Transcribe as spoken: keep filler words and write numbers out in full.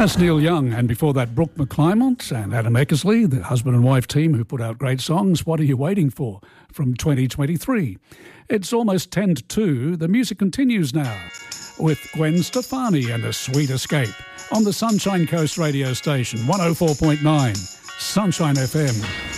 That's Neil Young, and before that, Brooke McClymont and Adam Eckersley, the husband and wife team who put out great songs. What Are You Waiting For? From twenty twenty-three. It's almost ten to two. The music continues now with Gwen Stefani and A Sweet Escape on the Sunshine Coast radio station, one oh four point nine, Sunshine F M.